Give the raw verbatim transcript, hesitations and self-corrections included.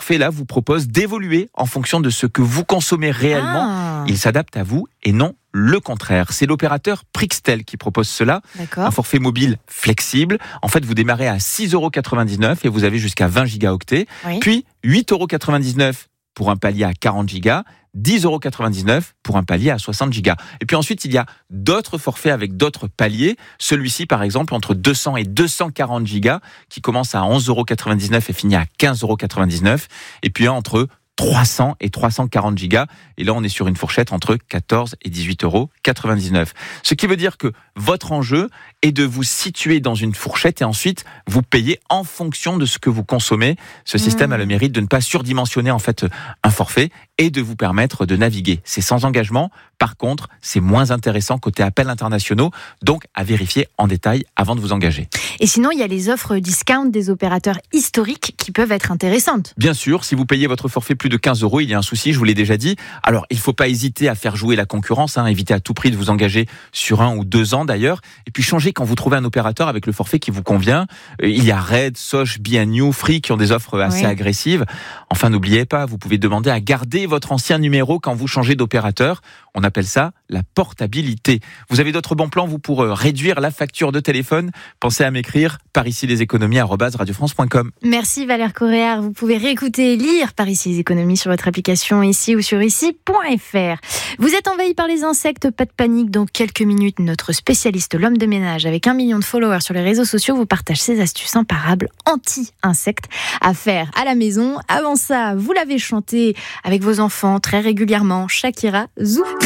forfait-là vous propose d'évoluer en fonction de ce que vous consommez réellement. Ah. Il s'adapte à vous et non le contraire. C'est l'opérateur Prixtel qui propose cela. D'accord. Un forfait mobile flexible. En fait, vous démarrez à six euros quatre-vingt-dix-neuf et vous avez jusqu'à vingt gigaoctets. Oui. Puis huit euros quatre-vingt-dix-neuf pour un palier à quarante gigas. dix euros quatre-vingt-dix-neuf pour un palier à soixante gigas. Et puis ensuite, il y a d'autres forfaits avec d'autres paliers. Celui-ci, par exemple, entre deux cents et deux cent quarante gigas, qui commence à onze euros quatre-vingt-dix-neuf et finit à quinze euros quatre-vingt-dix-neuf. Et puis un entre trois cents et trois cent quarante gigas. Et là, on est sur une fourchette entre quatorze et dix-huit euros quatre-vingt-dix-neuf. Ce qui veut dire que votre enjeu est de vous situer dans une fourchette et ensuite vous payez en fonction de ce que vous consommez. Ce système Mmh. a le mérite de ne pas surdimensionner en fait un forfait et de vous permettre de naviguer. C'est sans engagement. Par contre, c'est moins intéressant côté appels internationaux. Donc, à vérifier en détail avant de vous engager. Et sinon, il y a les offres discount des opérateurs historiques qui peuvent être intéressantes. Bien sûr, si vous payez votre forfait plus de quinze euros, il y a un souci, je vous l'ai déjà dit. Alors, il ne faut pas hésiter à faire jouer la concurrence, hein, évitez à tout prix de vous engager sur un ou deux ans d'ailleurs. Et puis, changez quand vous trouvez un opérateur avec le forfait qui vous convient. Il y a Red, Soch, B N U, Free qui ont des offres assez Oui. agressives. Enfin, n'oubliez pas, vous pouvez demander à garder votre ancien numéro quand vous changez d'opérateur. On appelle ça la portabilité. Vous avez d'autres bons plans, vous, pour réduire la facture de téléphone? Pensez à m'écrire par ici les économies arobase radio france point com. Merci Valère Coréard. Vous pouvez réécouter et lire par ici les économies sur votre application ici ou sur ici point f r. Vous êtes envahi par les insectes, pas de panique. Dans quelques minutes, notre spécialiste, l'homme de ménage, avec un million de followers sur les réseaux sociaux, vous partage ses astuces imparables anti-insectes à faire à la maison. Avant ça, vous l'avez chanté avec vos enfants très régulièrement. Shakira, Zou.